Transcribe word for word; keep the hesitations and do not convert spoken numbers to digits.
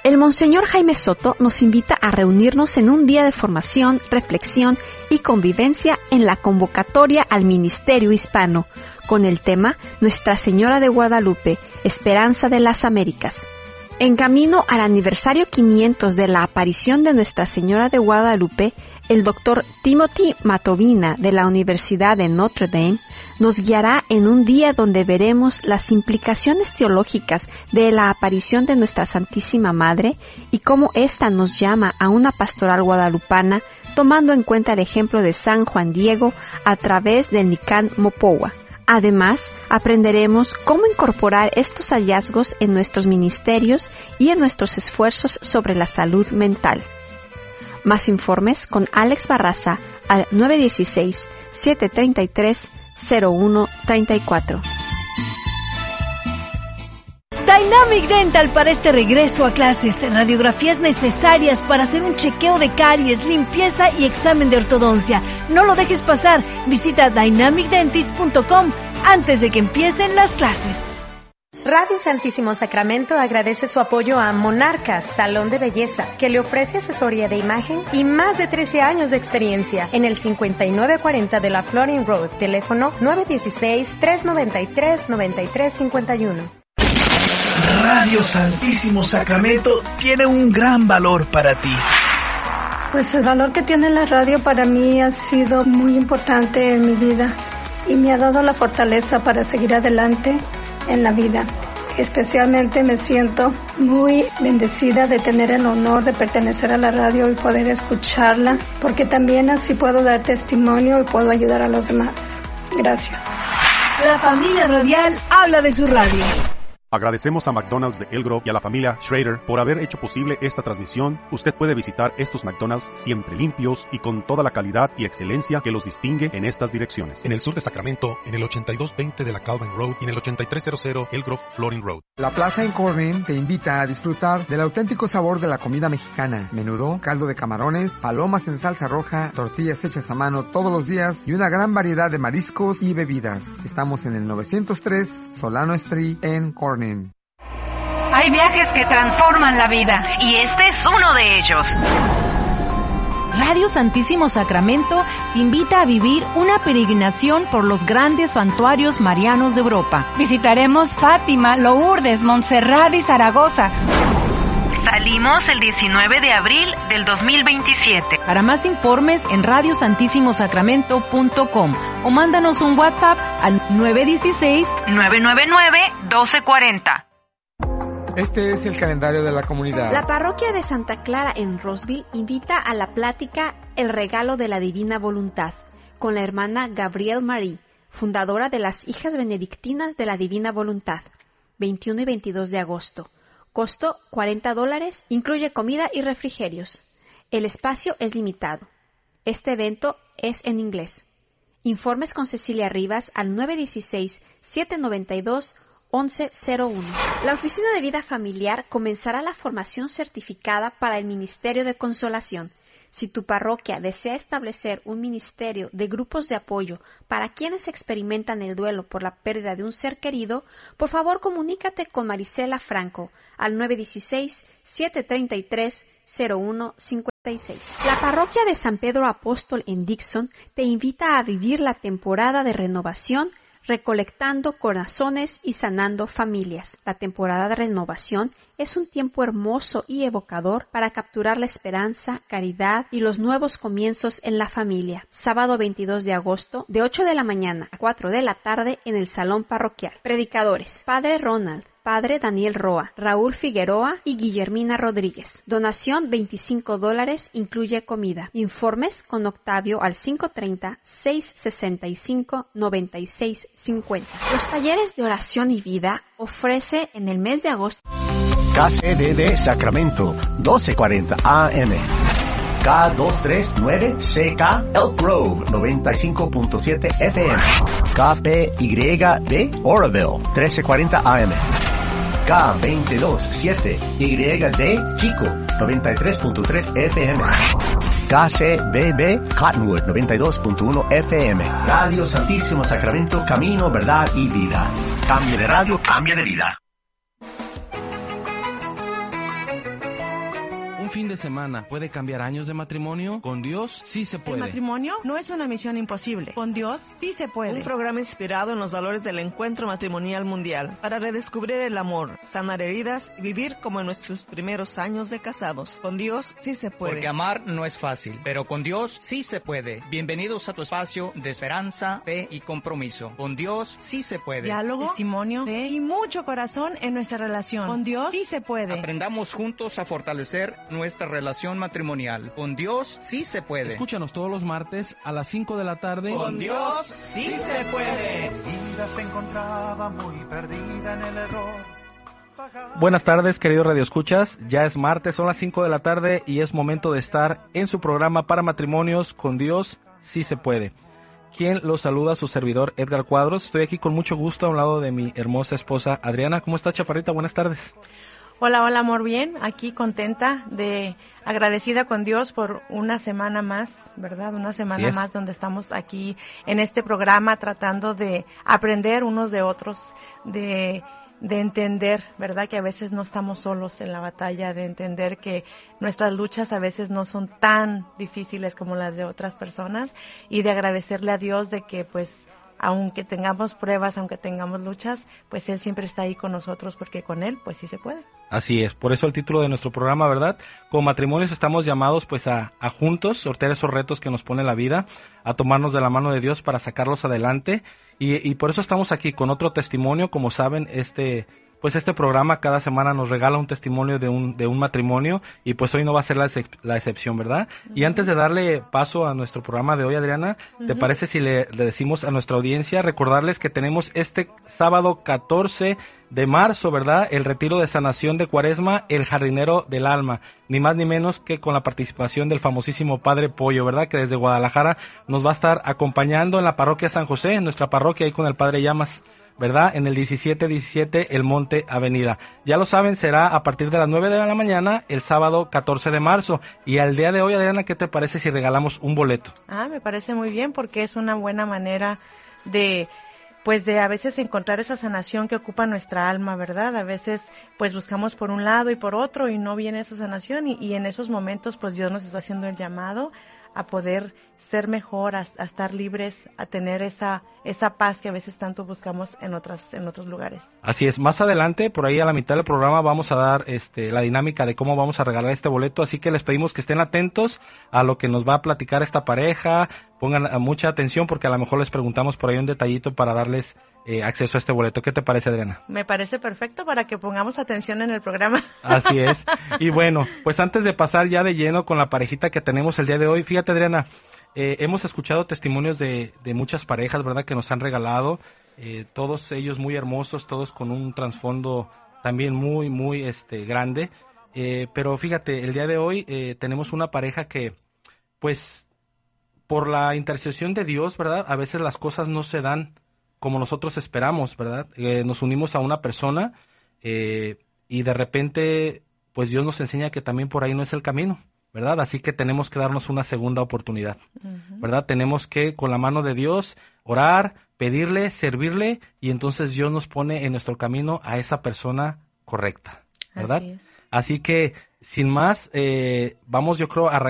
El Monseñor Jaime Soto nos invita a reunirnos en un día de formación, reflexión y convivencia en la convocatoria al Ministerio Hispano, con el tema Nuestra Señora de Guadalupe, Esperanza de las Américas. En camino al aniversario quinientos de la aparición de Nuestra Señora de Guadalupe, el doctor Timothy Matovina de la Universidad de Notre Dame nos guiará en un día donde veremos las implicaciones teológicas de la aparición de Nuestra Santísima Madre y cómo ésta nos llama a una pastoral guadalupana tomando en cuenta el ejemplo de San Juan Diego a través del Nican Mopowa. Además, aprenderemos cómo incorporar estos hallazgos en nuestros ministerios y en nuestros esfuerzos sobre la salud mental. Más informes con Alex Barraza al nueve uno seis, siete tres tres, cero uno tres cuatro. Dynamic Dental para este regreso a clases. Radiografías necesarias para hacer un chequeo de caries, limpieza y examen de ortodoncia. No lo dejes pasar. Visita dynamic dentist punto com antes de que empiecen las clases. Radio Santísimo Sacramento agradece su apoyo a Monarcas, Salón de Belleza, que le ofrece asesoría de imagen y más de trece años de experiencia en el cincuenta y nueve cuarenta de la Florin Road, teléfono nueve uno seis, tres nueve tres, nueve tres cinco uno. Radio Santísimo Sacramento tiene un gran valor para ti. Pues el valor que tiene la radio para mí ha sido muy importante en mi vida y me ha dado la fortaleza para seguir adelante en la vida. Especialmente me siento muy bendecida de tener el honor de pertenecer a la radio y poder escucharla, porque también así puedo dar testimonio y puedo ayudar a los demás. Gracias. La familia radial habla de su radio. Agradecemos a McDonald's de El Grove y a la familia Schrader por haber hecho posible esta transmisión. Usted puede visitar estos McDonald's siempre limpios y con toda la calidad y excelencia que los distingue en estas direcciones. En el sur de Sacramento, en el ochenta y dos veinte de la Calvin Road y en el ochenta y tres cero El Grove Florin Road. La Plaza en Corning te invita a disfrutar del auténtico sabor de la comida mexicana. Menudo, caldo de camarones, palomas en salsa roja, tortillas hechas a mano todos los días y una gran variedad de mariscos y bebidas. Estamos en el novecientos tres Solano Street en Corning. Hay viajes que transforman la vida y este es uno de ellos. Radio Santísimo Sacramento te invita a vivir una peregrinación por los grandes santuarios marianos de Europa. Visitaremos Fátima, Lourdes, Montserrat y Zaragoza. Salimos el diecinueve de abril del dos mil veintisiete. Para más informes en radio santísimo sacramento punto com o mándanos un WhatsApp al nueve uno seis, nueve nueve nueve, uno dos cuatro cero. Este es el calendario de la comunidad. La parroquia de Santa Clara en Roseville invita a la plática El Regalo de la Divina Voluntad con la hermana Gabrielle Marie, fundadora de las Hijas Benedictinas de la Divina Voluntad, veintiuno y veintidós de agosto. Costo cuarenta dólares, incluye comida y refrigerios. El espacio es limitado. Este evento es en inglés. Informes con Cecilia Rivas al nueve uno seis, siete nueve dos, once cero uno. La Oficina de Vida Familiar comenzará la formación certificada para el Ministerio de Consolación. Si tu parroquia desea establecer un ministerio de grupos de apoyo para quienes experimentan el duelo por la pérdida de un ser querido, por favor comunícate con Marisela Franco al nueve uno seis, siete tres tres, cero uno cinco seis. La parroquia de San Pedro Apóstol en Dixon te invita a vivir la temporada de renovación recolectando corazones y sanando familias. La temporada de renovación es un tiempo hermoso y evocador para capturar la esperanza, caridad y los nuevos comienzos en la familia. Sábado veintidós de agosto, de ocho de la mañana a cuatro de la tarde en el Salón Parroquial. Predicadores: Padre Ronald, Padre Daniel Roa, Raúl Figueroa y Guillermina Rodríguez. Donación veinticinco dólares, incluye comida. Informes con Octavio al cinco treinta, seis sesenta y cinco, noventa y seis cincuenta. Los talleres de oración y vida ofrece en el mes de agosto. K C D D Sacramento, doce cuarenta A M. K doscientos treinta y nueve C K Elk Grove, noventa y cinco punto siete F M. K P Y D Oroville, trece cuarenta A M. K veintidós siete Y D Chico, noventa y tres punto tres F M. K C B B Cottonwood, noventa y dos punto uno F M. Radio Santísimo Sacramento, camino, verdad y vida. Cambio de radio, cambia de vida. fin de semana puede cambiar años de matrimonio? Con Dios sí se puede. El matrimonio no es una misión imposible. Con Dios sí se puede. Un programa inspirado en los valores del encuentro matrimonial mundial para redescubrir el amor, sanar heridas y vivir como en nuestros primeros años de casados. Con Dios sí se puede. Porque amar no es fácil, pero con Dios sí se puede. Bienvenidos a tu espacio de esperanza, fe y compromiso. Con Dios sí se puede. Diálogo, testimonio, fe y mucho corazón en nuestra relación. Con Dios sí se puede. Aprendamos juntos a fortalecer nuestra relación matrimonial. Con Dios sí se puede. Escúchanos todos los martes a las cinco de la tarde. Con Dios sí se puede. Mi vida se encontraba muy perdida en el error. Buenas tardes, queridos radioescuchas. Ya es martes, son las cinco de la tarde y es momento de estar en su programa para matrimonios. Con Dios sí se puede. Quien los saluda, su servidor Edgar Cuadros. Estoy aquí con mucho gusto a un lado de mi hermosa esposa Adriana. ¿Cómo está, chaparrita? Buenas tardes. Hola, hola, amor, bien. Aquí contenta, de agradecida con Dios por una semana más, ¿verdad? Una semana yes. más donde estamos aquí en este programa tratando de aprender unos de otros, de de entender, ¿verdad? Que a veces no estamos solos en la batalla, de entender que nuestras luchas a veces no son tan difíciles como las de otras personas y de agradecerle a Dios de que pues aunque tengamos pruebas, aunque tengamos luchas, pues Él siempre está ahí con nosotros porque con Él pues sí se puede. Así es, por eso el título de nuestro programa, ¿verdad? Como matrimonios estamos llamados pues a, a juntos sortear esos retos que nos pone la vida, a tomarnos de la mano de Dios para sacarlos adelante y, y por eso estamos aquí con otro testimonio. Como saben, este pues este programa cada semana nos regala un testimonio de un de un matrimonio y pues hoy no va a ser la, excep- la excepción, ¿verdad? Uh-huh. Y antes de darle paso a nuestro programa de hoy, Adriana, uh-huh. ¿te parece si le, le decimos a nuestra audiencia, recordarles que tenemos este sábado catorce de marzo, ¿verdad? El retiro de sanación de Cuaresma, el jardinero del alma, ni más ni menos que con la participación del famosísimo Padre Pollo, ¿verdad? Que desde Guadalajara nos va a estar acompañando en la parroquia San José, en nuestra parroquia ahí con el Padre Llamas, ¿verdad? En el diecisiete diecisiete El Monte Avenida. Ya lo saben, será a partir de las nueve de la mañana el sábado catorce de marzo. Y al día de hoy, Adriana, ¿qué te parece si regalamos un boleto? Ah, me parece muy bien porque es una buena manera de pues de a veces encontrar esa sanación que ocupa nuestra alma, ¿verdad? A veces pues buscamos por un lado y por otro y no viene esa sanación y, y en esos momentos pues Dios nos está haciendo el llamado a poder ser mejor, a, a estar libres, a tener esa esa paz que a veces tanto buscamos en otras en otros lugares. Así es, más adelante, por ahí a la mitad del programa vamos a dar este la dinámica de cómo vamos a regalar este boleto, así que les pedimos que estén atentos a lo que nos va a platicar esta pareja, pongan mucha atención porque a lo mejor les preguntamos por ahí un detallito para darles eh, acceso a este boleto. ¿Qué te parece, Adriana? Me parece perfecto para que pongamos atención en el programa. Así es, y bueno, pues antes de pasar ya de lleno con la parejita que tenemos el día de hoy, fíjate, Adriana, Eh, hemos escuchado testimonios de, de muchas parejas, ¿verdad?, que nos han regalado, eh, todos ellos muy hermosos, todos con un trasfondo también muy, muy este grande, eh, pero fíjate, el día de hoy eh, tenemos una pareja que, pues, por la intercesión de Dios, ¿verdad?, a veces las cosas no se dan como nosotros esperamos, ¿verdad?, eh, nos unimos a una persona eh, y de repente, pues Dios nos enseña que también por ahí no es el camino, ¿verdad? Así que tenemos que darnos una segunda oportunidad, uh-huh. ¿verdad? Tenemos que, con la mano de Dios, orar, pedirle, servirle, y entonces Dios nos pone en nuestro camino a esa persona correcta, ¿verdad? Así, Así que, sin más, eh, vamos, yo creo, a arrancar